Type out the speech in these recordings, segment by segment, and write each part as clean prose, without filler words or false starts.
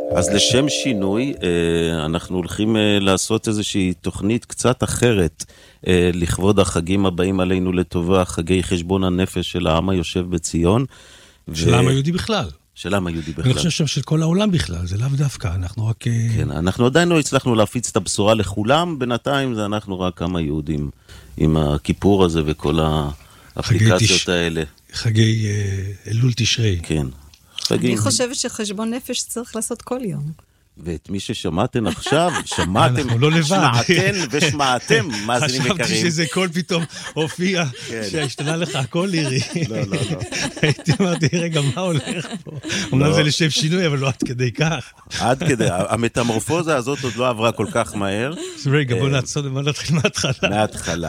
אז לשם שינוי, אנחנו הולכים לעשות איזושהי תוכנית קצת אחרת, לכבוד החגים הבאים עלינו לטובה, חגי חשבון הנפש של העם היושב בציון. של העם היהודי בכלל. של העם היהודי בכלל. אני חושב שם של כל העולם בכלל, זה לאו דווקא, אנחנו רק... כן, אנחנו עדיין לא הצלחנו להפיץ את הבשורה לכולם, בינתיים זה אנחנו רק כמה יהודים, עם הכיפור הזה וכל האפליקציות האלה. חגי אלול תשרי. כן. אני חושבת שחשבון נפש צריך לעשות כל יום. ואת מי ששמעתם עכשיו, שמעתם, אנחנו לא לבד. שמעתם ושמעתם, מאזינים יקרים. חשבתי שזה קול פתאום הופיע, שהשתנה לך הכל לירי. לא, לא, לא. הייתי אמרתי, רגע, מה הולך פה? אומנם זה לשם שינוי, אבל לא עד כדי כך. עד כדי, המטמורפוזה הזאת עוד לא עברה כל כך מהר. רגע, בוא נתחיל מההתחלה. מההתחלה.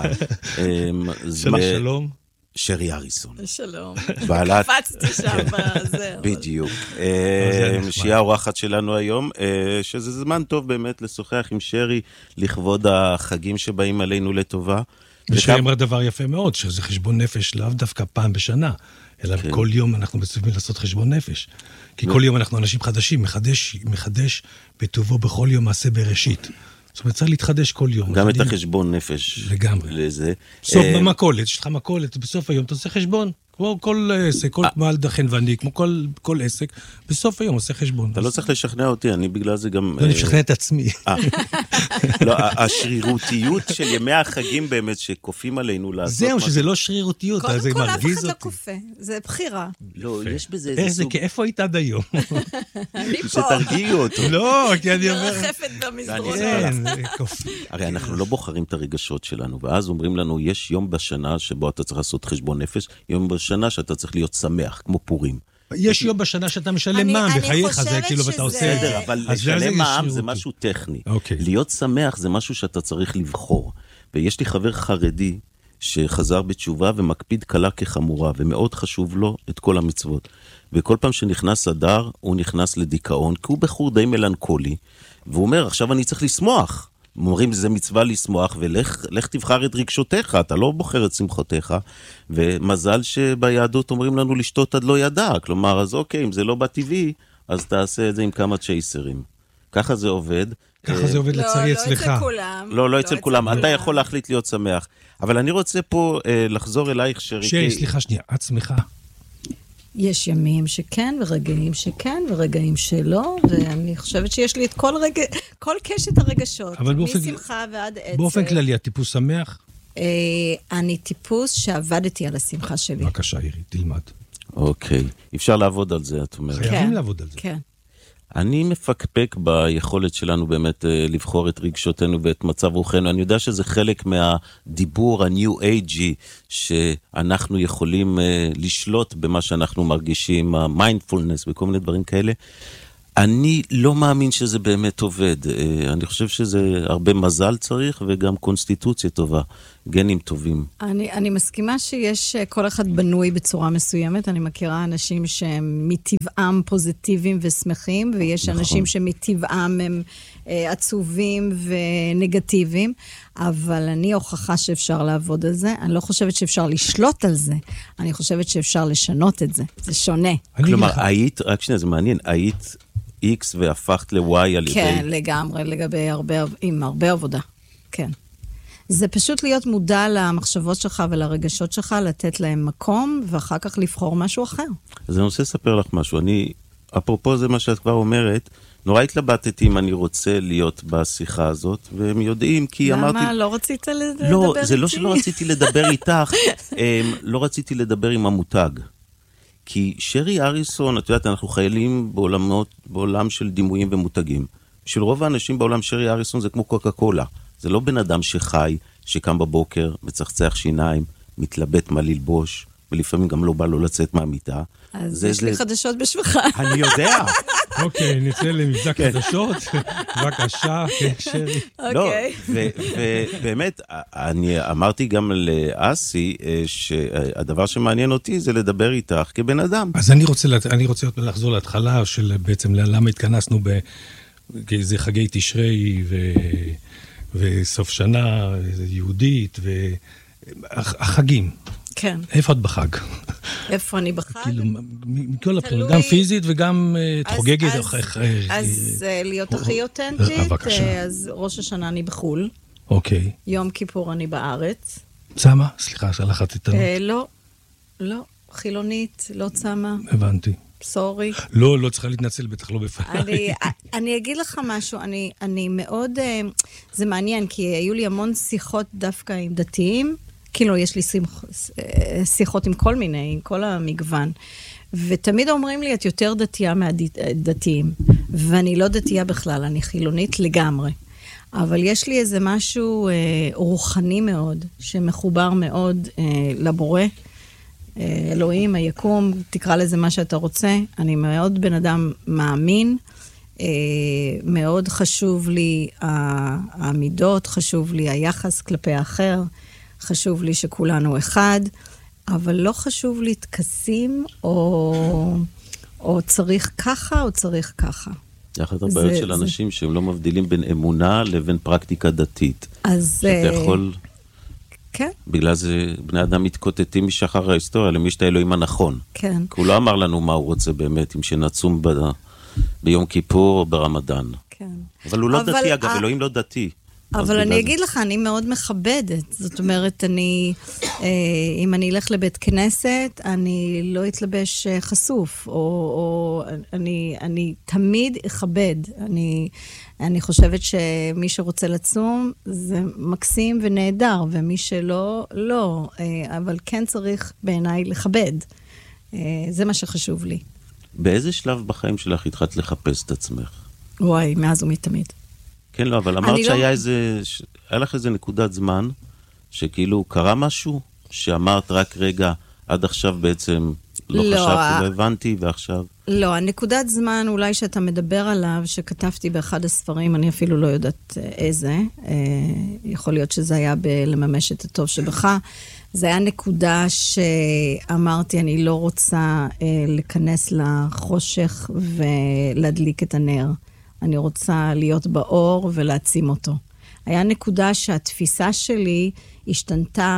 שלום. שרי אריסון. שלום. קפצתי שם בזה. בדיוק. שהיא האורחת שלנו היום, שזה זמן טוב באמת לשוחח עם שרי, לכבוד החגים שבאים עלינו לטובה. ושרי אמרה דבר יפה מאוד, שזה חשבון נפש לאו דווקא פעם בשנה, אלא כל יום אנחנו מצווים לעשות חשבון נפש. כי כל יום אנחנו אנשים חדשים, מחדש בטובו בכל יום מעשה בראשית. זאת אומרת, צריך להתחדש כל יום. גם את החשבון נפש. לגמרי. לזה. סוף במקולת, יש לך מקולת, בסוף היום אתה עושה חשבון. כמו כל עסק, כל מעל דחן ואני, כמו כל עסק, בסוף היום עושה חשבון. אתה לא צריך לשכנע אותי, אני בגלל זה גם... אני משכנע את עצמי. לא, השרירותיות של ימי החגים באמת, שקופים עלינו לעשות... זהו, שזה לא שרירותיות, זה מרגיז אותי. קודם כל אף אחד לא קופה, זה בחירה. לא, יש בזה איזה סוג... איפה היית עד היום? אני פה. שתרגיעו אותו. לא, כי אני אומר... מרחפת במסדרונות. הרי אנחנו לא בוחרים את הרגשות שלנו, ואז אומרים לנו, יש יום בשנה שבו אתה צריך לעשות חשבון נפש, יום בשנה שאתה צריך להיות שמח, כמו פורים. יש יום בשנה שאתה משלם מע"מ בחייך, זה כאילו ואתה עושה את זה. אבל לשלם מע"מ זה משהו טכני. להיות שמח זה משהו שאתה צריך לבחור. ויש לי חבר חרדי שחזר בתשובה ומקפיד קלה כחמורה, ומאוד חשוב לו את כל המצוות. וכל פעם שנכנס אדר, הוא נכנס לדיכאון, כי הוא בחור די מלנכולי, והוא אומר, עכשיו אני צריך לשמוח. אומרים, זה מצווה לשמוח, ולך תבחר את רגשותיך, אתה לא בוחר את שמחותיך, ומזל שביהדות אומרים לנו לשתות עד לא ידע, כלומר, אז אוקיי, אם זה לא בטבעי, אז תעשה את זה עם כמה צ'ייסרים. ככה זה עובד. ככה זה עובד לצערי אצלך. לא אצל כולם. לא אצל כולם, אתה יכול להחליט להיות שמח. אבל אני רוצה פה לחזור אלייך, שרי. שרי, סליחה שנייה, את שמחה? יש ימים שכן, ורגעים שכן, ורגעים שלא, ואני חושבת שיש לי את כל קשת הרגשות, משמחה ועד עצב. באופן כללי, הטיפוס שמח? אני טיפוס שעבדתי על השמחה שלי. בבקשה, אירי, תלמד. אוקיי, אפשר לעבוד על זה, את אומרת. חייבים לעבוד על זה. כן. אני מפקפק ביכולת שלנו באמת לבחור את רגשותינו ואת מצב רוחנו. אני יודע שזה חלק מהדיבור ה-New Age, שאנחנו יכולים לשלוט במה שאנחנו מרגישים, ה-mindfulness וכל מיני דברים כאלה. אני לא מאמין שזה באמת עובד. אני חושב שזה הרבה מזל צריך, וגם קונסטיטוציה טובה, גנים טובים. אני מסכימה שיש כל אחד בנוי בצורה מסוימת. אני מכירה אנשים שהם מטבעם פוזיטיביים ושמחים, ויש אנשים שמטבעם הם עצובים ונגטיביים, אבל אני הוכחה שאפשר לעבוד על זה. אני לא חושבת שאפשר לשלוט על זה. אני חושבת שאפשר לשנות את זה. זה שונה. כלומר, היית, רק שנייה, זה מעניין, היית X והפכת ל-Y על ידי... כן, לגמרי, לגבי עם הרבה עבודה. כן. זה פשוט להיות מודע למחשבות שלך ולרגשות שלך, לתת להם מקום, ואחר כך לבחור משהו אחר. אז אני רוצה לספר לך משהו. אפרופו זה מה שאת כבר אומרת, נורא התלבטתי אם אני רוצה להיות בשיחה הזאת, והם יודעים כי אמרתי... למה? לא רצית לדבר איתי? לא, זה לא שלא רציתי לדבר איתך, לא רציתי לדבר עם המותג. כי שרי אריסון, את יודעת, אנחנו חיילים בעולם של דימויים ומותגים. של רוב האנשים בעולם שרי אריסון זה כמו קוקה קולה. זה לא בן אדם שחי, שקם בבוקר, מצחצח שיניים, מתלבט מה ללבוש, ולפעמים גם לא בא לו לצאת מהמיטה. אז יש לי חדשות בשבילך. אני יודע. אוקיי, נצא למבזק חדשות. בבקשה, שרי. לא, ובאמת, אני אמרתי גם לאסי, שהדבר שמעניין אותי זה לדבר איתך כבן אדם. אז אני רוצה לחזור להתחלה של בעצם למה התכנסנו באיזה חגי תשרי וסוף שנה יהודית, והחגים. כן. איפה את בחג? איפה אני בחג? כאילו, מכל הבחינות, גם פיזית וגם את חוגגת. אז להיות הכי אותנטית, אז ראש השנה אני בחול. אוקיי. יום כיפור אני בארץ. צמה? סליחה, שלחת איתנו. לא, חילונית, לא צמה. הבנתי. סורי. לא צריכה להתנצל, בטח לא בפניי. אני אגיד לך משהו, אני מאוד, זה מעניין, כי היו לי המון שיחות דווקא עם דתיים, כאילו יש לי שיחות עם כל מיני, עם כל המגוון, ותמיד אומרים לי, את יותר דתייה מהדתיים, ואני לא דתייה בכלל, אני חילונית לגמרי. אבל יש לי איזה משהו רוחני מאוד, שמחובר מאוד לבורא, אלוהים, היקום, תקרא לזה מה שאתה רוצה. אני מאוד בן אדם מאמין, מאוד חשוב לי העמידות, חשוב לי היחס כלפי האחר, חשוב לי שכולנו אחד, אבל לא חשוב לי תקסים, או צריך ככה, או צריך ככה. אחת הבעיות של אנשים שהם לא מבדילים בין אמונה לבין פרקטיקה דתית. אז שאתה יכול... כן. בגלל זה בני אדם מתקוטטים משחר ההיסטוריה, למי שאתה אלוהים הנכון. כן. כי הוא לא אמר לנו מה הוא רוצה באמת, אם שנצום ביום כיפור או ברמדאן. כן. אבל הוא לא דתי, אגב, אלוהים לא דתי. אבל אני אגיד לך, אני מאוד מכבדת. זאת אומרת, אם אני אלך לבית כנסת, אני לא אתלבש חשוף, או אני תמיד אכבד. אני חושבת שמי שרוצה לצום, זה מקסים ונהדר, ומי שלא, לא. אבל כן צריך בעיניי לכבד. זה מה שחשוב לי. באיזה שלב בחיים שלך התחלת לחפש את עצמך? וואי, מאז ומתמיד. כן, לא, אבל אמרת שהיה היה לך איזה נקודת זמן, שכאילו קרה משהו, שאמרת רק רגע, עד עכשיו בעצם לא חשבתי, לא הבנתי, ועכשיו... לא, הנקודת זמן אולי שאתה מדבר עליו, שכתבתי באחד הספרים, אני אפילו לא יודעת איזה, יכול להיות שזה היה בלממש את הטוב שבך, זה היה נקודה שאמרתי, אני לא רוצה להיכנס לחושך ולהדליק את הנר. אני רוצה להיות באור ולהעצים אותו. היה נקודה שהתפיסה שלי השתנתה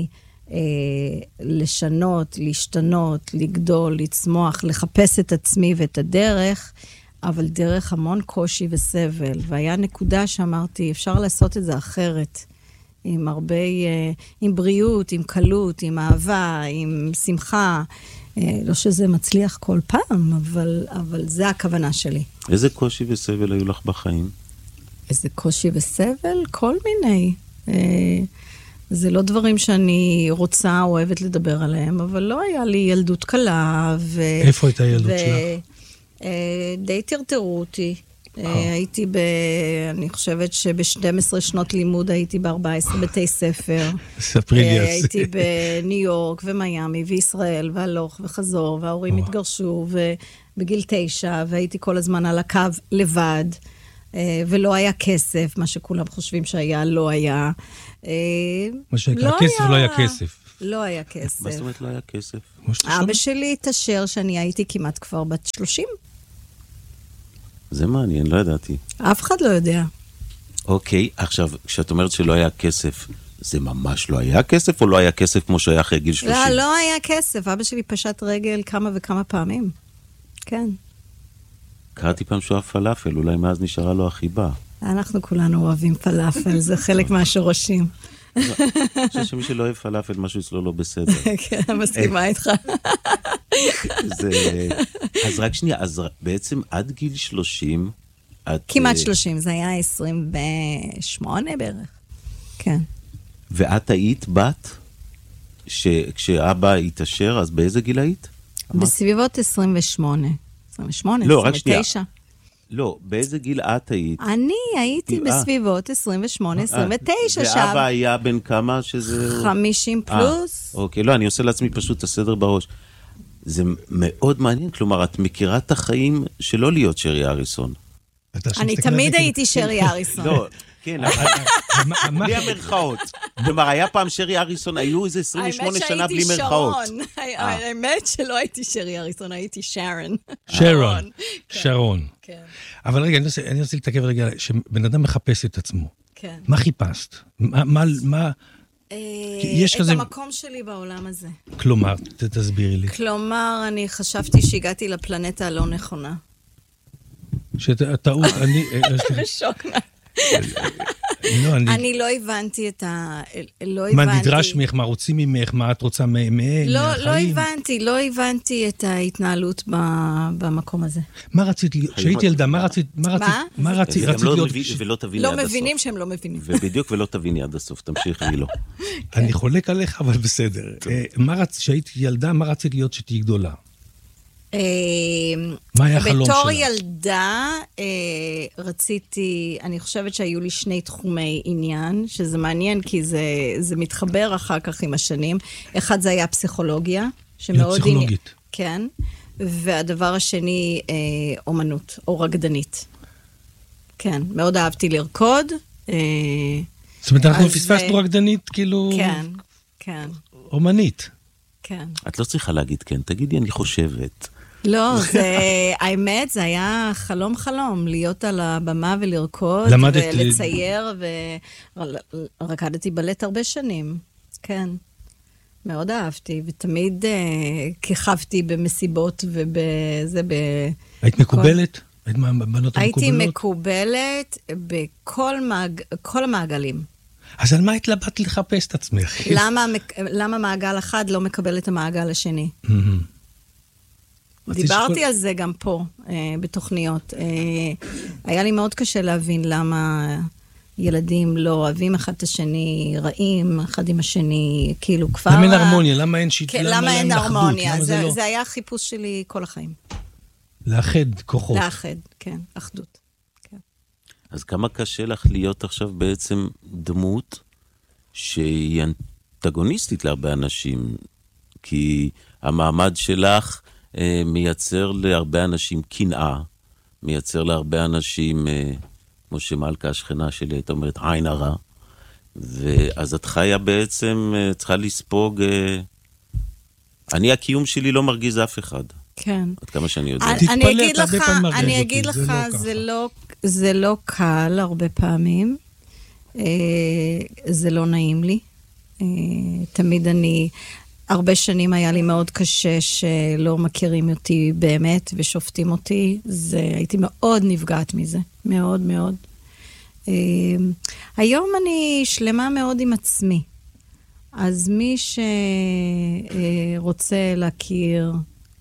לשנות, להשתנות, לגדול, לצמוח, לחפש את עצמי ואת הדרך, אבל דרך המון קושי וסבל. והיה נקודה שאמרתי, אפשר לעשות את זה אחרת, עם הרבה, עם בריאות, עם קלות, עם אהבה, עם שמחה. לא שזה מצליח כל פעם, אבל זה הכוונה שלי. איזה קושי וסבל היו לך בחיים? איזה קושי וסבל? כל מיני. זה לא דברים שאני רוצה, אוהבת לדבר עליהם, אבל לא היה לי ילדות קלה. איפה הייתה הילדות שלך? די טרטרו אותי. הייתי אני חושבת שב-12 שנות לימוד הייתי ב-14 בתי ספר. ספרי לי על זה. הייתי בניו יורק ומיימי וישראל והלוך וחזור, וההורים התגרשו, ובגיל 9, והייתי כל הזמן על הקו לבד, ולא היה כסף, מה שכולם חושבים שהיה, לא היה. מה שנקרא, כסף לא היה כסף. לא היה כסף. מה זאת אומרת לא היה כסף? אבא שלי התאשר שאני הייתי כמעט כבר בת 30. זה מעניין, לא ידעתי. אף אחד לא יודע. אוקיי, עכשיו, כשאת אומרת שלא היה כסף, זה ממש לא היה כסף, או לא היה כסף כמו שהיה אחרי גיל 30? לא, לא היה כסף. אבא שלי פשט רגל כמה וכמה פעמים. כן. קראתי פעם שהוא אוהב פלאפל, אולי מאז נשארה לו החיבה. אנחנו כולנו אוהבים פלאפל, זה חלק מהשורשים. אני חושב שמי שלא אוהב פלאפל, משהו אצלו לא בסדר. כן, מסכימה איתך. אז רק שנייה, אז בעצם עד גיל 30, כמעט 30, זה היה 28 בערך. כן. ואת היית בת, כשאבא התאשר, אז באיזה גיל היית? בסביבות 28. 28, לא, 29. לא, באיזה גיל את היית? אני הייתי בסביבות 28, 29 שם. ואבא היה בן כמה שזה... 50 פלוס. אוקיי, לא, אני עושה לעצמי פשוט את הסדר בראש. זה מאוד מעניין, כלומר, את מכירה את החיים שלא להיות שרי אריסון. אני תמיד הייתי שרי אריסון. לא, כן, בלי המרכאות. כלומר, היה פעם שרי אריסון, היו איזה 28 שנה בלי מרכאות. האמת שלא הייתי שרי אריסון, הייתי שרון. שרון. אבל רגע, אני רוצה להתעכב רגע, שבן אדם מחפש את עצמו. מה חיפשת? את המקום שלי בעולם הזה. כלומר, תסבירי לי. כלומר, אני חשבתי שהגעתי לפלנטה הלא נכונה. שטעות, אני... בשוק. אני לא הבנתי את ה... מה נדרש ממך, מה רוצים ממך, מה את רוצה מהם, לא הבנתי את ההתנהלות במקום הזה. מה רצית להיות? כשהייתי ילדה, מה רצית להיות? ולא תביני עד הסוף. לא מבינים שהם לא מבינים. ובדיוק ולא תביני עד הסוף, תמשיך לי לא. אני חולק עליך, אבל בסדר. כשהייתי ילדה, מה רצית להיות שתהי גדולה? מה היה החלום שלך? בתור ילדה רציתי, אני חושבת שהיו לי 2 תחומי עניין, שזה מעניין כי זה מתחבר אחר כך עם השנים. אחד זה היה פסיכולוגיה. פסיכולוגית. כן. והדבר השני, אומנות, או רקדנית. כן, מאוד אהבתי לרקוד. זאת אומרת, אנחנו פספסנו רקדנית, כאילו... כן, כן. אומנית. כן. את לא צריכה להגיד כן, תגידי, אני חושבת. לא, האמת, זה היה חלום, להיות על הבמה ולרקוד, ולצייר, ורקדתי בלט הרבה שנים. כן. מאוד אהבתי, ותמיד כיכבתי במסיבות ובזה היית מקובלת? היית מהבנות המקובלות? הייתי מקובלת בכל המעגלים. אז על מה התלבטת לחפש את עצמך? למה מעגל אחד לא מקבל את המעגל השני? דיברתי על זה גם פה, בתוכניות. היה לי מאוד קשה להבין למה ילדים לא אוהבים אחד את השני, רעים אחד עם השני, כאילו כבר... למה אין הרמוניה? למה אין שיט? למה אין הרמוניה? זה היה החיפוש שלי כל החיים. לאחד כוחות. לאחד, כן, אחדות. אז כמה קשה לך להיות עכשיו בעצם דמות שהיא אנטגוניסטית להרבה אנשים, כי המעמד שלך מייצר להרבה אנשים קנאה, מייצר להרבה אנשים, כמו שמלכה השכנה שלי הייתה אומרת, עין הרע, ואז את חיה בעצם, צריכה לספוג, הקיום שלי לא מרגיז אף אחד. כן. עד כמה שאני יודע. אני אגיד לך, זה לא קל הרבה פעמים. זה לא נעים לי. תמיד הרבה שנים היה לי מאוד קשה שלא מכירים אותי באמת ושופטים אותי. הייתי מאוד נפגעת מזה. מאוד מאוד. היום אני שלמה מאוד עם עצמי. אז מי שרוצה להכיר...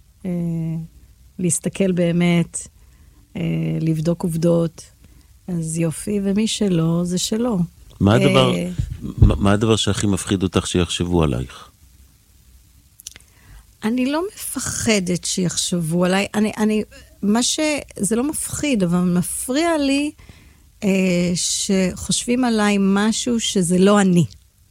להסתכל באמת, לבדוק עובדות, אז יופי, ומי שלא, זה שלא. מה הדבר שהכי מפחיד אותך שיחשבו עלייך? אני לא מפחדת שיחשבו עליי, זה לא מפחיד, אבל מפריע לי שחושבים עליי משהו שזה לא אני.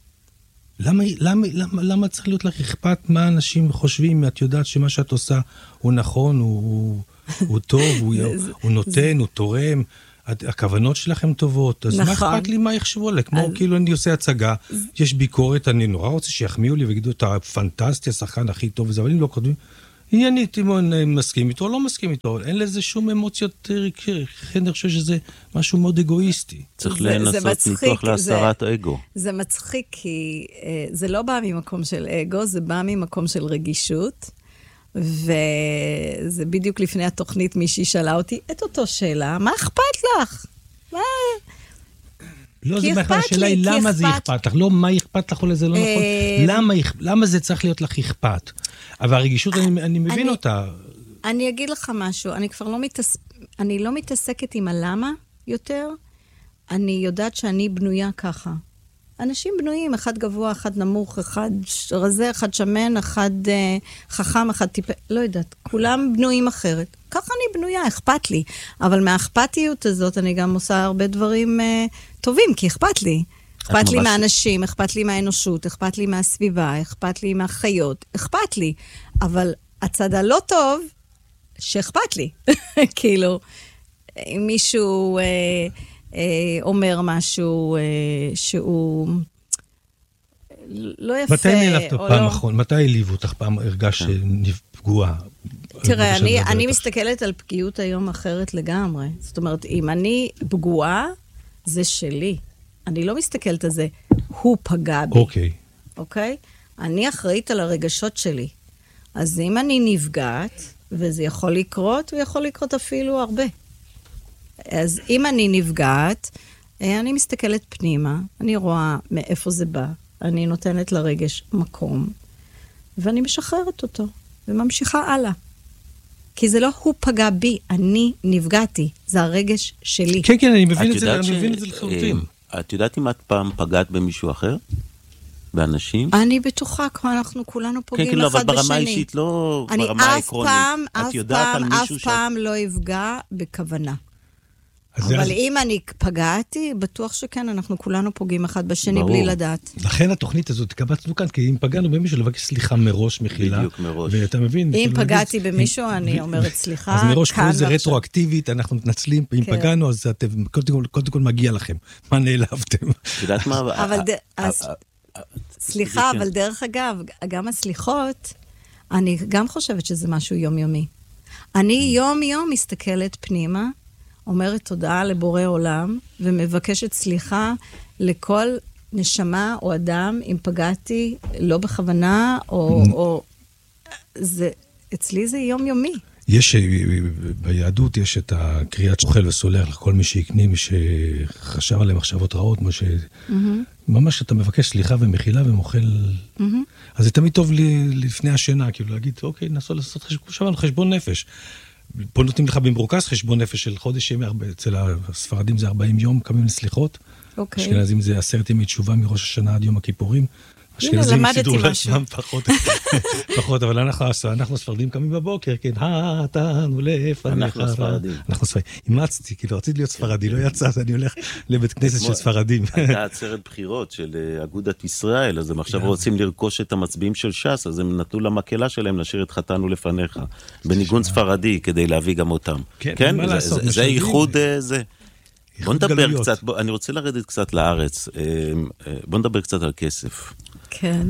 למה צריך להיות לך אכפת מה אנשים חושבים? את יודעת שמה שאת עושה הוא נכון, הוא טוב, הוא נותן, הוא תורם, הכוונות שלכם טובות, אז מה אכפת לי מה יחשבו עליי? כמו כאילו אני עושה הצגה, יש ביקורת, אני נורא רוצה שיחמיאו לי ויגידו את הפנטסטי, השחקן הכי טוב וזה, אבל אם לא כותבים, עניינית אם אני מסכים איתו או לא מסכים איתו, אין לזה שום אמוציות, אני חושב שזה משהו מאוד אגואיסטי. צריך לנסות ניתוח להסרת האגו. זה מצחיק כי זה לא בא ממקום של אגו, זה בא ממקום של רגישות, וזה בדיוק לפני התוכנית מישהי שאלה אותי את אותו שאלה, מה אכפת לך? מה? לא, זה בכלל, השאלה היא למה זה אכפת לך, לא מה אכפת לך, זה לא נכון. למה זה צריך להיות לך אכפת? אבל הרגישות, אני מבין אותה. אני אגיד לך משהו, אני לא מתעסקת עם הלמה יותר, אני יודעת שאני בנויה ככה. אנשים בנויים, אחד גבוה, אחד נמוך, אחד רזה, אחד שמן, אחד חכם, אחד טיפה, לא יודעת, כולם בנויים אחרת. ככה אני בנויה, אכפת לי. אבל מהאכפתיות הזאת אני גם עושה הרבה דברים טובים, כי אכפת לי. אכפת לי מהאנשים, אכפת לי מהאנושות, אכפת לי מהסביבה, אכפת לי מהחיות, אכפת לי. אבל הצד הלא טוב, שאכפת לי. כאילו, אם מישהו אומר משהו שהוא לא יפה. מתי נעלבת פעם אחרון? מתי העליבו אותך פעם הרגש שנפגוע? תראה, אני מסתכלת על פגיעות היום אחרת לגמרי. זאת אומרת, אם אני פגועה, זה שלי. אני לא מסתכלת על זה, הוא פגע בי. אוקיי? אני אחראית על הרגשות שלי. אז אם אני נפגעת, וזה יכול לקרות, הוא יכול לקרות אפילו הרבה. אז אם אני נפגעת, אני מסתכלת פנימה, אני רואה מאיפה זה בא, אני נותנת לרגש מקום, ואני משחררת אותו, וממשיכה הלאה. כי זה לא הוא פגע בי, אני נפגעתי, זה הרגש שלי. כן, כן, אני מבין את זה, אני מבין את זה לחלוטין. את יודעת אם את פעם פגעת במישהו אחר? באנשים? אני בטוחה, כמו אנחנו כולנו פוגעים אחד בשני. כן, אבל ברמה האישית, לא ברמה העקרונית. אני אף פעם לא אפגע בכוונה. אבל אם אני פגעתי, בטוח שכן, אנחנו כולנו פוגעים אחד בשני בלי לדעת. לכן התוכנית הזאת, קבצנו כאן, כי אם פגענו במישהו, לבקש סליחה מראש, מחילה. בדיוק מראש. ואתה מבין... אם פגעתי במישהו, אני אומרת סליחה. אז מראש קוראים זה רטרואקטיבית, אנחנו מתנצלים, אם פגענו, אז אתם, קודם כל מגיע לכם. מה נעלבתם? יודעת מה... סליחה, אבל דרך אגב, גם הסליחות, אני גם חושבת שזה משהו יומיומי. אני יום מסתכלת פנימה, אומרת תודה לבורא עולם, ומבקשת סליחה לכל נשמה או אדם, אם פגעתי לא בכוונה, או זה, אצלי זה יומיומי. יש, ביהדות יש את הקריאת שוחל וסולח לכל מי שיקני, מי שחשב עליהם מחשבות רעות, מה ש... ממש אתה מבקש סליחה ומחילה ומוכל... אז זה תמיד טוב לפני השינה, כאילו להגיד, אוקיי, נסו לעשות חשבון נפש. פה נותנים לך במרוכז חשבון נפש של חודש ימי, אצל הספרדים זה 40 יום, קמים לסליחות. אשכנזים זה 10 ימי תשובה מראש השנה עד יום הכיפורים. הנה, למדתי משהו. פחות, אבל אנחנו הספרדים קמים בבוקר, כן, תנו לפניך. אנחנו הספרדים. אנחנו הספרדים. אימצתי, כאילו, רציתי להיות ספרדי, לא יצא, אז אני הולך לבית כנסת של ספרדים. הייתה עצרת בחירות של אגודת ישראל, אז הם עכשיו רוצים לרכוש את המצביעים של ש"ס, אז הם נתנו למקהלה שלהם לשיר את חתנו לפניך, בניגון ספרדי, כדי להביא גם אותם. כן, זה ייחוד זה. בוא נדבר קצת, אני רוצה לרדת קצת לארץ, בוא נדבר קצת על כסף. כן.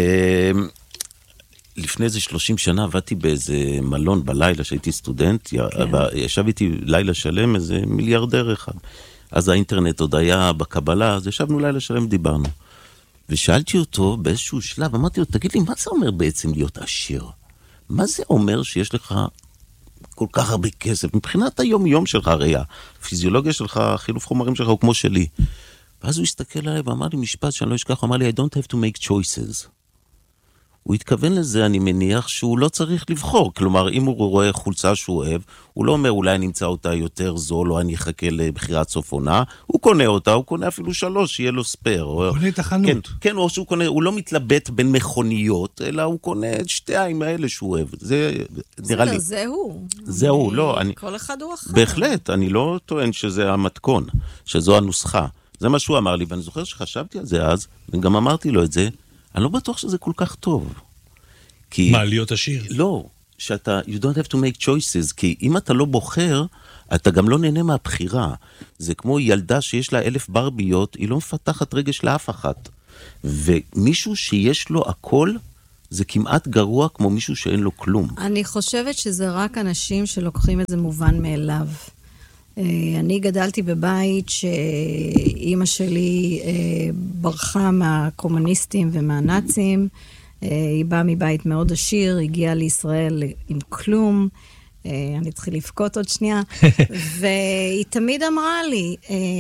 לפני איזה 30 שנה עבדתי באיזה מלון בלילה שהייתי סטודנט, ישב איתי לילה שלם איזה מיליארדר אחד. אז האינטרנט עוד היה בקבלה, אז ישבנו לילה שלם דיברנו. ושאלתי אותו באיזשהו שלב, אמרתי לו, תגיד לי, מה זה אומר בעצם להיות עשיר? מה זה אומר שיש לך כל כך הרבה כסף? מבחינת היום-יום שלך, הרי הפיזיולוגיה שלך, חילוף חומרים שלך הוא כמו שלי. ואז הוא הסתכל עליי ואמר לי משפט שאני לא אשכח, הוא אמר לי, I don't have to make choices. הוא התכוון לזה, אני מניח שהוא לא צריך לבחור. כלומר, אם הוא רואה חולצה שהוא אוהב, הוא לא אומר, אולי אני אמצא אותה יותר זול, או אני אחכה לבחירת סוף עונה. הוא קונה אותה, הוא קונה אפילו 3, שיהיה לו ספר. הוא קונה את החנות. כן, או שהוא קונה, הוא לא מתלבט בין מכוניות, אלא הוא קונה את שתיים האלה שהוא אוהב. זה נראה לי. זהו, לא. כל אחד הוא אחר. בהחלט, אני לא טוען שזה המתכון, שזו הנוסחה. זה מה שהוא אמר לי, ואני זוכר שחשבתי על זה אז, וגם אמרתי לו את זה, אני לא בטוח שזה כל כך טוב. מה, להיות עשיר? לא, שאתה, you don't have to make choices, כי אם אתה לא בוחר, אתה גם לא נהנה מהבחירה. זה כמו ילדה שיש לה 1000 ברביות, היא לא מפתחת רגש לאף אחת. ומישהו שיש לו הכל, זה כמעט גרוע כמו מישהו שאין לו כלום. אני חושבת שזה רק אנשים שלוקחים את זה מובן מאליו. אני גדלתי בבית שאימא שלי ברחה מהקומוניסטים ומהנאצים, היא באה מבית מאוד עשיר, הגיעה לישראל עם כלום, אני צריכה לפקוט עוד שנייה, והיא תמיד אמרה לי,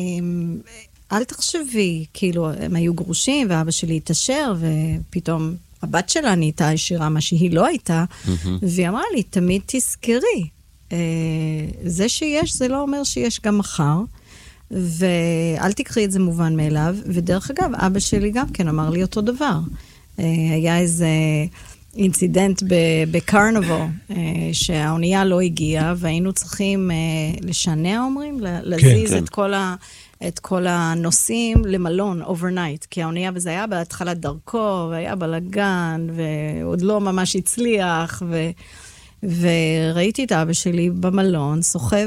אל תחשבי, כאילו הם היו גרושים ואבא שלי התעשר, ופתאום הבת שלה נהייתה עשירה, מה שהיא לא הייתה, והיא אמרה לי, תמיד תזכרי, זה שיש, זה לא אומר שיש גם מחר, ואל תקחי את זה מובן מאליו, ודרך אגב, אבא שלי גם כן אמר לי אותו דבר. היה איזה אינצידנט בקרנבול, שהאונייה לא הגיעה, והיינו צריכים לשנע, אומרים, להזיז את כל הנוסעים למלון, overnight, כי האונייה, וזה היה בהתחלת דרכו, והיה בלגן, ועוד לא ממש הצליח, וראיתי את אבא שלי במלון, סוחב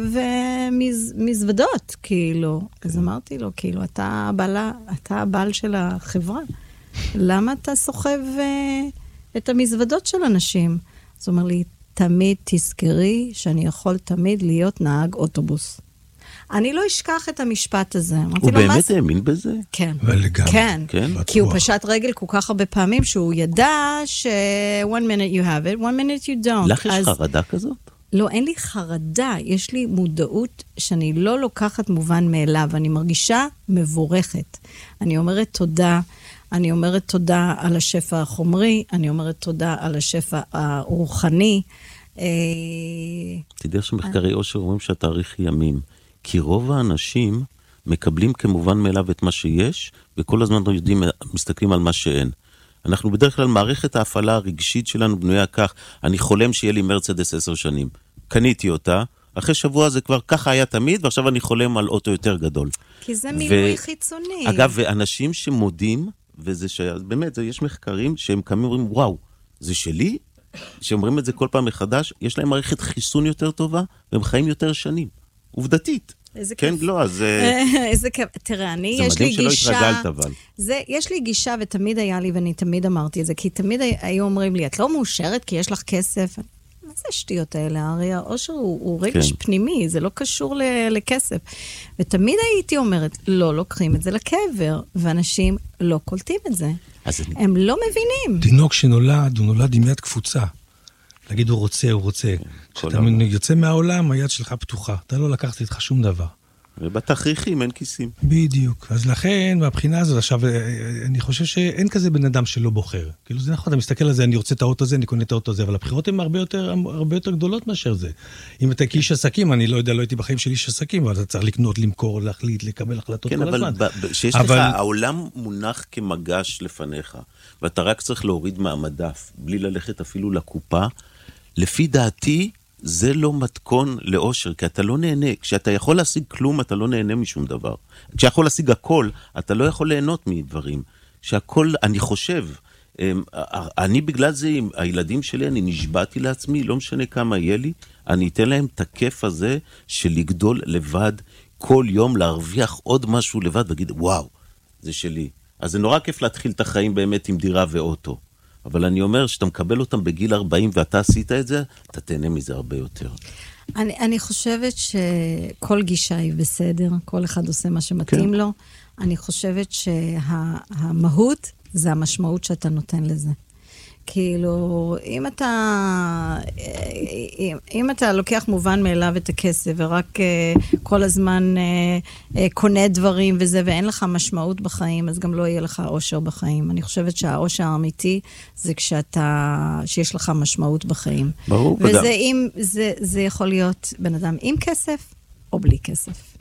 מזוודות, כאילו. אז אמרתי לו, כאילו, אתה הבעל של החברה. למה אתה סוחב את המזוודות של אנשים? אז הוא אומר לי, תמיד תזכרי שאני יכול תמיד להיות נהג אוטובוס. אני לא אשכח את המשפט הזה. הוא באמת האמין בזה? כן. כן. כי הוא פשט רגל כל כך הרבה פעמים, שהוא ידע one minute you have it, one minute you don't. לך יש חרדה כזאת? לא, אין לי חרדה, יש לי מודעות שאני לא לוקחת מובן מאליו, אני מרגישה מבורכת. אני אומרת תודה, אני אומרת תודה על השפע החומרי, אני אומרת תודה על השפע הרוחני. תדעי שמחקרי אושר אומרים שהתאריך ימים, כי רוב האנשים מקבלים כמובן מאליו את מה שיש, וכל הזמן יודעים, מסתכלים על מה שאין. אנחנו בדרך כלל מערכת ההפעלה הרגשית שלנו בנויה כך, אני חולם שיהיה לי מרצדס 10 שנים. קניתי אותה, אחרי שבוע זה כבר ככה היה תמיד, ועכשיו אני חולם על אוטו יותר גדול. כי זה מילוי חיצוני. אגב, ואנשים שמודים, וזה באמת, יש מחקרים שהם קמים ואומרים, וואו, זה שלי? שאומרים את זה כל פעם מחדש, יש להם מערכת חיסון יותר טובה, והם חיים יותר שנים. עובדתית. איזה כן, כיף. לא, אז... איזה כיף. תראה, אני, יש לי גישה... זה מדהים שלא התרגלת, אבל. יש לי גישה, ותמיד היה לי, ואני תמיד אמרתי את זה, כי תמיד היו אומרים לי, את לא מאושרת כי יש לך כסף? מה זה השטויות האלה? הרי האושר הוא רגש פנימי, זה לא קשור לכסף. ותמיד הייתי אומרת, לא לוקחים את זה לקבר, ואנשים לא קולטים את זה. הם לא מבינים. תינוק שנולד, הוא נולד עם יד קפוצה. להגיד, הוא רוצה. כשאתה יוצא מהעולם, היד שלך פתוחה. אתה לא לקחת איתך שום דבר. ובתכריכים אין כיסים. בדיוק. אז לכן, מהבחינה הזאת, עכשיו, אני חושב שאין כזה בן אדם שלא בוחר. כאילו, זה נכון, אתה מסתכל על זה, אני רוצה את האוטו הזה, אני קונה את האוטו הזה, אבל הבחירות הן הרבה יותר גדולות מאשר זה. אם אתה כאיש עסקים, אני לא יודע, לא הייתי בחיים של איש עסקים, אבל אתה צריך לקנות, למכור, להחליט, לקבל החלטות כל הזמן. כן, אבל שיש לך, העולם מונח כמגש לפניך, ואתה רק צריך להוריד מהמדף, בלי ללכת אפילו לקופה. לפי דעתי, זה לא מתכון לאושר, כי אתה לא נהנה. כשאתה יכול להשיג כלום, אתה לא נהנה משום דבר. כשאתה יכול להשיג הכל, אתה לא יכול ליהנות מדברים. שהכל, אני חושב, אני בגלל זה, עם הילדים שלי, אני נשבעתי לעצמי, לא משנה כמה יהיה לי, אני אתן להם את הכיף הזה של לגדול לבד, כל יום להרוויח עוד משהו לבד, ולהגיד, וואו, זה שלי. אז זה נורא כיף להתחיל את החיים באמת עם דירה ואוטו. אבל אני אומר שאתה מקבל אותם בגיל 40 ואתה עשית את זה, אתה תהנה מזה הרבה יותר. אני חושבת שכל גישה היא בסדר, כל אחד עושה מה שמתאים לו. אני חושבת שהמהות זה המשמעות שאתה נותן לזה. כאילו, אם אתה לוקח מובן מאליו את הכסף, ורק כל הזמן קונה דברים וזה, ואין לך משמעות בחיים, אז גם לא יהיה לך עושר בחיים. אני חושבת שהעושר האמיתי זה שיש לך משמעות בחיים. ברור. וזה יכול להיות בן אדם עם כסף או בלי כסף.